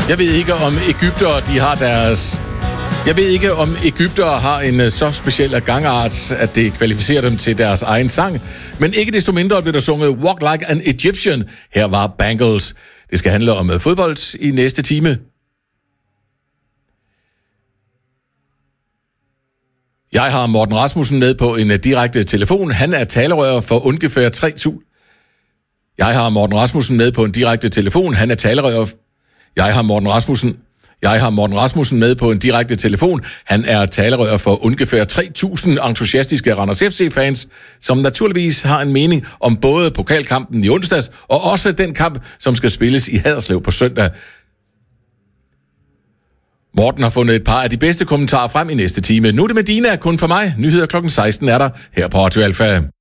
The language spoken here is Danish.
Jeg ved ikke, om egyptere har en så speciel gangart, at det kvalificerer dem til deres egen sang. Men ikke desto mindre blev der sunget Walk Like an Egyptian. Her var Bangles. Det skal handle om fodbold i næste time. Jeg har Morten Rasmussen med på en direkte telefon. Han er talerør for ungefær 3.000. Jeg har Morten Rasmussen med på en direkte telefon. Han er talerør. Jeg har Morten Rasmussen med på en direkte telefon. Han er talerør for ungefær 3.000 entusiastiske Randers FC-fans, som naturligvis har en mening om både pokalkampen i onsdags og også den kamp, som skal spilles i Haderslev på søndag. Morten har fundet et par af de bedste kommentarer frem i næste time. Nu er det med Dina, kun for mig. Nyheder klokken 16 er der her på Radio Alfa.